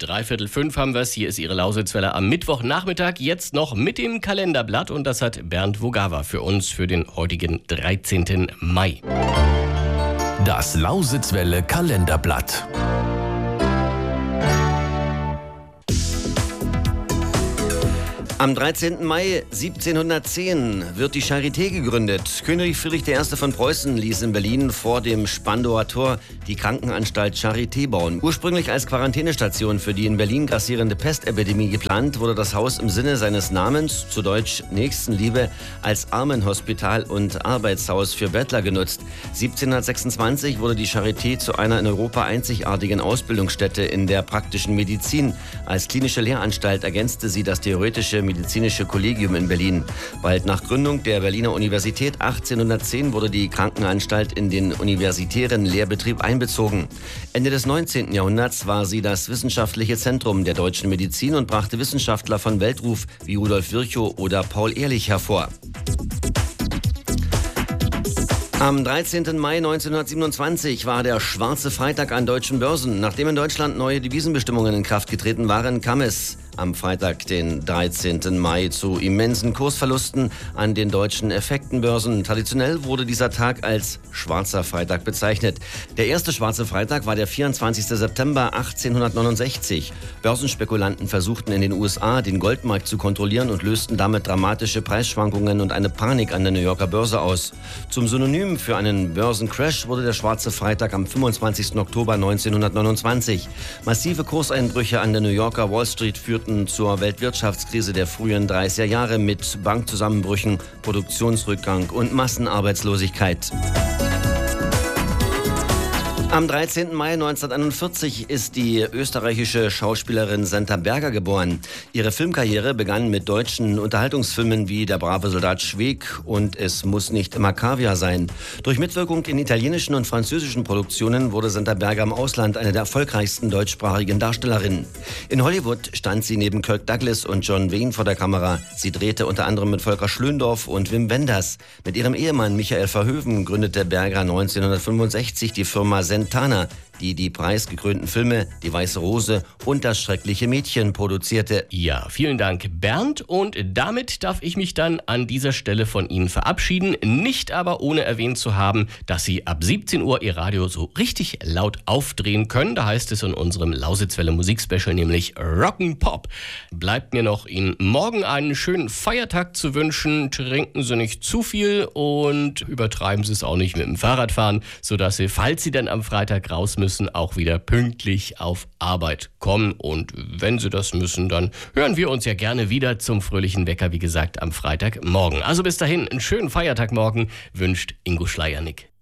3:45 haben wir es. Hier ist Ihre Lausitzwelle am Mittwochnachmittag. Jetzt noch mit dem Kalenderblatt. Und das hat Bernd Vogawa für uns für den heutigen 13. Mai. Das Lausitzwelle Kalenderblatt. Am 13. Mai 1710 wird die Charité gegründet. König Friedrich I. von Preußen ließ in Berlin vor dem Spandauer Tor die Krankenanstalt Charité bauen. Ursprünglich als Quarantänestation für die in Berlin grassierende Pestepidemie geplant, wurde das Haus im Sinne seines Namens, zu Deutsch Nächstenliebe, als Armenhospital und Arbeitshaus für Bettler genutzt. 1726 wurde die Charité zu einer in Europa einzigartigen Ausbildungsstätte in der praktischen Medizin. Als klinische Lehranstalt ergänzte sie das theoretische medizinische Kollegium in Berlin. Bald nach Gründung der Berliner Universität 1810 wurde die Krankenanstalt in den universitären Lehrbetrieb einbezogen. Ende des 19. Jahrhunderts war sie das wissenschaftliche Zentrum der deutschen Medizin und brachte Wissenschaftler von Weltruf wie Rudolf Virchow oder Paul Ehrlich hervor. Am 13. Mai 1927 war der Schwarze Freitag an deutschen Börsen. Nachdem in Deutschland neue Devisenbestimmungen in Kraft getreten waren, kam es am Freitag, den 13. Mai, zu immensen Kursverlusten an den deutschen Effektenbörsen. Traditionell wurde dieser Tag als Schwarzer Freitag bezeichnet. Der erste Schwarze Freitag war der 24. September 1869. Börsenspekulanten versuchten in den USA den Goldmarkt zu kontrollieren und lösten damit dramatische Preisschwankungen und eine Panik an der New Yorker Börse aus. Zum Synonym für einen Börsencrash wurde der Schwarze Freitag am 25. Oktober 1929. Massive Kurseinbrüche an der New Yorker Wall Street führten zur Weltwirtschaftskrise der frühen 30er Jahre mit Bankzusammenbrüchen, Produktionsrückgang und Massenarbeitslosigkeit. Am 13. Mai 1941 ist die österreichische Schauspielerin Senta Berger geboren. Ihre Filmkarriere begann mit deutschen Unterhaltungsfilmen wie Der brave Soldat Schweig und Es muss nicht immer Kaviar sein. Durch Mitwirkung in italienischen und französischen Produktionen wurde Senta Berger im Ausland eine der erfolgreichsten deutschsprachigen Darstellerinnen. In Hollywood stand sie neben Kirk Douglas und John Wayne vor der Kamera. Sie drehte unter anderem mit Volker Schlöndorff und Wim Wenders. Mit ihrem Ehemann Michael Verhoeven gründete Berger 1965 die Firma Sentana, die preisgekrönten Filme Die Weiße Rose und Das schreckliche Mädchen produzierte. Ja, vielen Dank, Bernd. Und damit darf ich mich dann an dieser Stelle von Ihnen verabschieden. Nicht aber ohne erwähnt zu haben, dass Sie ab 17 Uhr Ihr Radio so richtig laut aufdrehen können. Da heißt es in unserem Lausitzwelle Musikspecial nämlich Rock'n'Pop. Bleibt mir noch Ihnen morgen einen schönen Feiertag zu wünschen. Trinken Sie nicht zu viel und übertreiben Sie es auch nicht mit dem Fahrradfahren, sodass Sie, falls Sie dann am Freitag raus müssen, auch wieder pünktlich auf Arbeit kommen. Und wenn Sie das müssen, dann hören wir uns ja gerne wieder zum fröhlichen Wecker, wie gesagt, am Freitagmorgen. Also bis dahin, einen schönen Feiertag morgen, wünscht Ingo Schleiernick.